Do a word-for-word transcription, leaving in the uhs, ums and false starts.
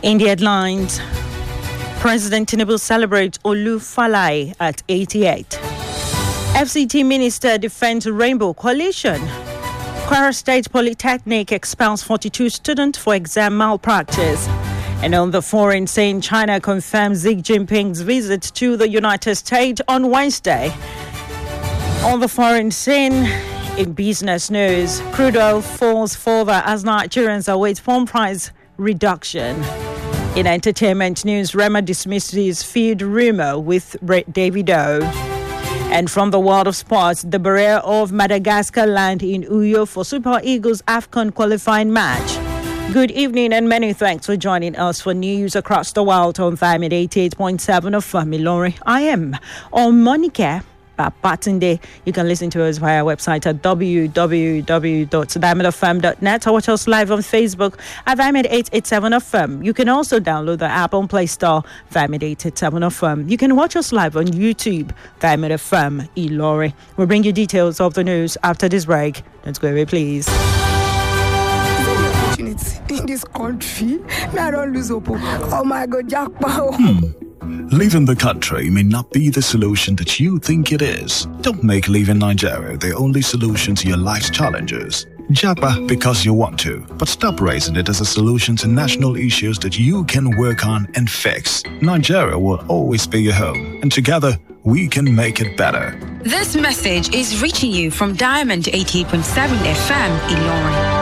In the headlines, President Tinubu celebrates Olufalaye at eighty-eight. F C T Minister defends Rainbow Coalition. Kwara State Polytechnic expels forty-two students for exam malpractice. And on the foreign scene, China confirms Xi Jinping's visit to the United States on Wednesday. On the foreign scene, in business news, crude oil falls further as Nigerians await pump price reduction. In entertainment news, Rema dismisses feud rumor with Davido. And from the world of sports, the barrier of Madagascar land in Uyo for Super Eagles AFCON qualifying match. Good evening and many thanks for joining us for news across the world on Diamond eighty-eight point seven of Familore. I am on Monica Babatunde. You can listen to us via our website at w w w dot diamond f m dot net or watch us live on Facebook at Diamond eight eighty-seven F M. You can also download the app on Play Store, Diamond eight eighty-seven F M. You can watch us live on YouTube, Diamond F M Ilori. We'll bring you details of the news after this break. Let's go away, please. In this country, I don't lose hope. Oh my God, jackpot. Hmm. Leaving the country may not be the solution that you think it is. Don't make leaving Nigeria the only solution to your life's challenges. Japa because you want to, but stop raising it as a solution to national issues that you can work on and fix. Nigeria will always be your home, and together we can make it better. This message is reaching you from Diamond eighty-eight point seven F M Ilorin.